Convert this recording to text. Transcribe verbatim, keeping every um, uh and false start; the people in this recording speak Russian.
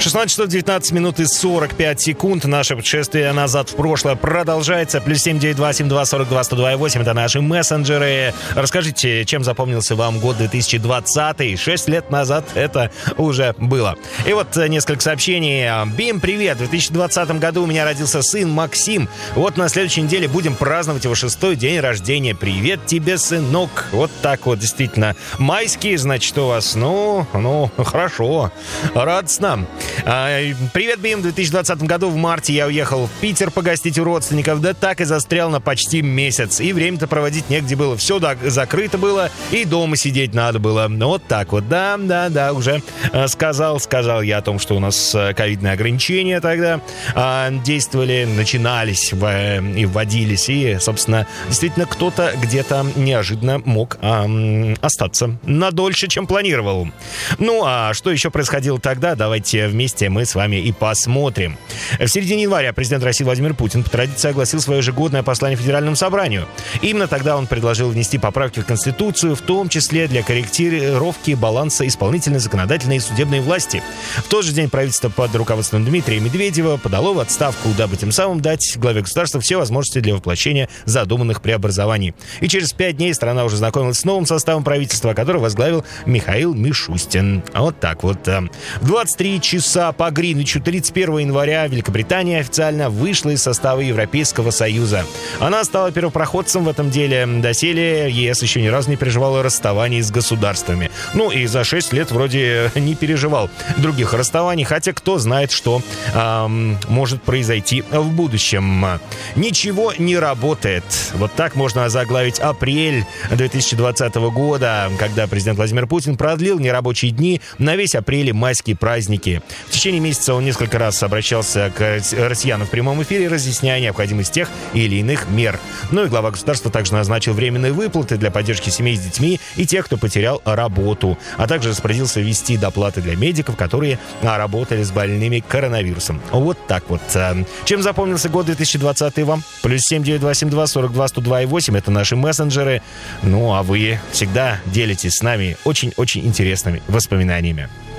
шестнадцать часов девятнадцать минут и сорок пять секунд. Наше путешествие назад в прошлое продолжается. Плюс семь девять два семь два сорок два сто два восемь. Это наши мессенджеры. Расскажите, чем запомнился вам год две тысячи двадцатый? Шесть лет назад это уже было. И вот несколько сообщений. Бим, привет. В две тысячи двадцатом году у меня родился сын Максим. Вот на следующей неделе будем праздновать его шестой день рождения. Привет тебе, сынок. Вот так вот, действительно. Майские, значит, у вас. Ну, ну, хорошо. Радостно. Привет, Бим. В две тысячи двадцатом году в марте я уехал в Питер погостить у родственников. Да так и застрял на почти месяц. И время-то проводить негде было. Все да, закрыто было. И дома сидеть надо было. Вот так вот. Да, да, да, уже сказал, сказал я о том, что у нас ковидные ограничения тогда действовали, начинались и вводились. И, собственно, действительно, кто-то где-то неожиданно мог остаться надольше, чем планировал. Ну, а что еще происходило тогда? Давайте вместе мы с вами и посмотрим. В середине января президент России Владимир Путин по традиции огласил свое ежегодное послание Федеральному собранию. Именно тогда он предложил внести поправки в Конституцию, в том числе для корректировки баланса исполнительной, законодательной и судебной власти. В тот же день правительство под руководством Дмитрия Медведева подало в отставку, дабы тем самым дать главе государства все возможности для воплощения задуманных преобразований. И через пять дней страна уже знакомилась с новым составом правительства, который возглавил Михаил Мишустин. Вот так вот. В двадцать три часа по Гринвичу тридцать первого января Великобритания официально вышла из состава Европейского Союза. Она стала первопроходцем в этом деле. Доселе ЕС еще ни разу не переживал расставаний с государствами. Ну и за шесть лет вроде не переживал других расставаний, хотя кто знает, что эм, может произойти в будущем. Ничего не работает. Вот так можно заглавить апрель две тысячи двадцатого года, когда президент Владимир Путин продлил нерабочие дни на весь апрель и майские праздники. В течение месяца он несколько раз обращался к россиянам в прямом эфире, разъясняя необходимость тех или иных мер. Ну и глава государства также назначил временные выплаты для поддержки семей с детьми и тех, кто потерял работу, а также распорядился ввести доплаты для медиков, которые работали с больными коронавирусом. Вот так вот. Чем запомнился год две тысячи двадцатый вам? Плюс семь девять два семь два сорок два сто два восемь. Это наши мессенджеры. Ну, а вы всегда делитесь с нами очень-очень интересными воспоминаниями.